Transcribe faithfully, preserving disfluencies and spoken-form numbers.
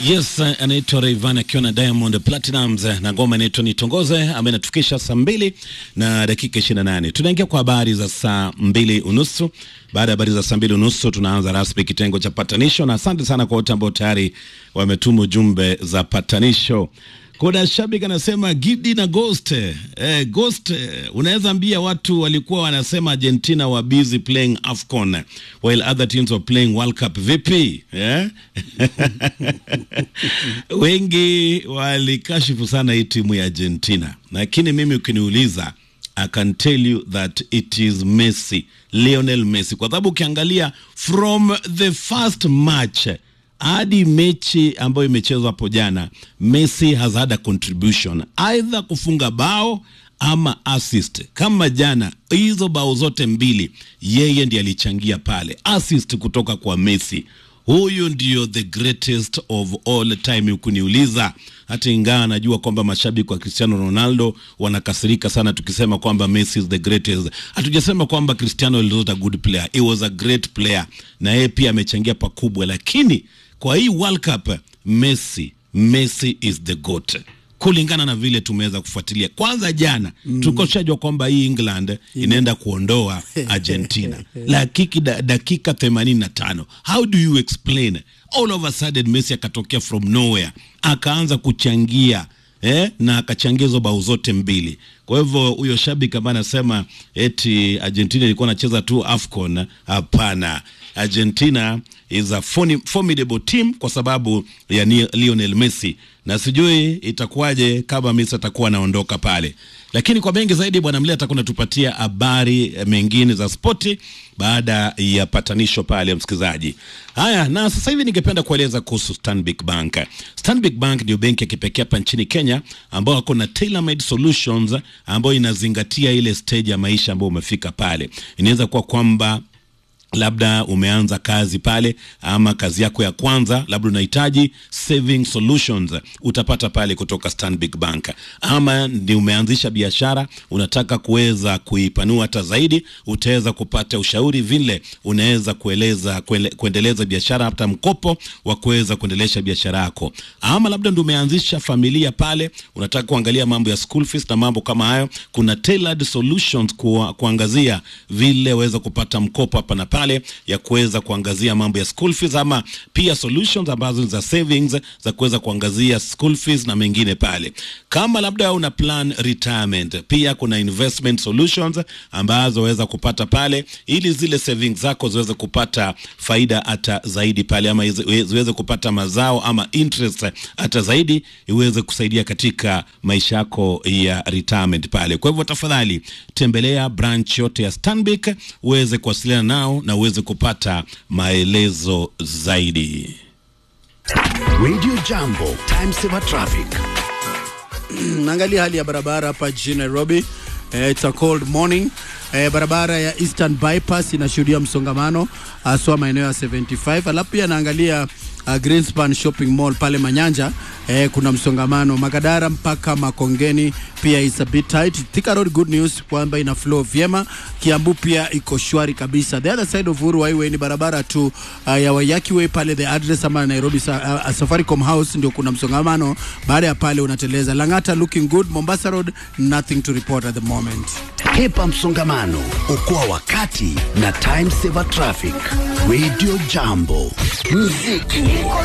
Yes, anaitwa Rayvanny akiwa na Diamond Platinumz na ngoma inaitwa Nitongoze, ambayo inatufikisha saa mbili na dakika ishirini na nane. Tunaingia kwa habari za saa mbili unusu. Baada ya habari za saa mbili unusu tunaanza rasmi kitengo cha patanisho, na asante sana kwa wote ambao tayari wametuma jumbe za patanisho. Kuna shabiki anasema Gidi na Ghost. Eh, Ghost, unaweza ambia watu walikuwa wanasema Argentina were busy playing AFCON while other teams were playing World Cup. Vipi? Eh? Wengi walikashifu sana hii timu ya Argentina. Lakini mimi ukiniuliza, I can tell you that it is Messi, Lionel Messi. Kwa sababu ukiangalia from the first match hadi mechi ambayo imechezwa hapo jana, Messi has had a contribution, either kufunga bao ama assist. Kama jana, hizo bao zote mbili yeye ndiye alichangia pale. Assist kutoka kwa Messi. Huyu ndio the greatest of all time ukuniuliza. Hata ingawa najua kwamba mashabiki wa Cristiano Ronaldo wanakasirika sana tukisema kwamba Messi is the greatest. Hatujasema kwamba Cristiano is not a good player. He was a great player, na yeye pia amechangia pakubwa, lakini kwa hii World Cup Messi, Messi is the GOAT. Kulingana na vile tumeweza kufuatilia. Kwanza jana mm. tukoshajua kwamba hii England inaenda kuondoa Argentina. Dakika dakika themanini na tano. How do you explain? All of a sudden Messi akatokea from nowhere, akaanza kuchangia eh, na akachangia hizo bao zote mbili. Kwa hivyo huyo shabiki ambaye anasema eti Argentina ilikuwa inacheza tu AFCON, hapana. Argentina is a formidable team kwa sababu ya Lionel Messi, na sijui itakuwaje kama Messi atakuwa anaondoka pale. Lakini kwa mengi zaidi bwana Mlea atakuwa anatupatia habari mengine za spoti baada ya patanisho pale, msikizaji. Haya, na sasa hivi ningependa kueleza kuhusu Stanbic Bank. Stanbic Bank ndio benki ya kipekee hapa nchini Kenya ambao wako na tailor-made solutions ambao inazingatia ile stage ya maisha ambayo umefika pale. Inaweza kuwa kwamba labda umeanza kazi pale, ama kazi yako ya kwanza, labda unahitaji saving solutions, utapata pale kutoka Stanbic Bank. Ama ndi umeanzisha biashara, unataka kuweza kuipanua hata zaidi, utaweza kupata ushauri vile unaweza kueleza kuele, kuendeleza biashara, hata mkopo wa kuweza kuendelesha biashara yako. Ama labda ndio umeanzisha familia pale, unataka kuangalia mambo ya school fees na mambo kama hayo, kuna tailored solutions ku, kuangazia vile waweza kupata mkopo hapa na pale ya kuweza kuangazia mambo ya school fees, ama pia solutions ambazo za savings za kuweza kuangazia school fees na mengine pale. Kama labda una plan retirement, pia kuna investment solutions ambazo waweza kupata pale ili zile savings zako ziweze kupata faida hata zaidi pale, ama ziweze kupata mazao ama interest hata zaidi, iweze kusaidia katika maisha yako ya retirement pale. Kwa hivyo tafadhali tembelea branch yote ya Stanbic uweze kuwasiliana nao na uweze kupata maelezo zaidi. Radio Jambo, time saver traffic. Naangalia hali ya barabara hapa jijini Nairobi. Uh, it's a cold morning. Uh, barabara ya Eastern Bypass inashuhudia msongamano haswa maeneo ya seventy-five. Alafu pia naangalia uh, Greenspan Shopping Mall pale Manyanja, eh, kuna msongamano. Makadara mpaka Makongeni pia is a bit tight. Thika Road, good news kwamba ina flow vyema. Kiambu pia iko shwari kabisa. The other side of Uhuru Highway ni barabara tu uh, ya Wayaki Way pale the address ama Nairobi sa, uh, Safaricom House ndio kuna msongamano. Baada ya pale unateleza. Langata looking good. Mombasa Road nothing to report at the moment. Hepa msongamano, okoa wakati na time saver traffic. Radio Jambo, muziki.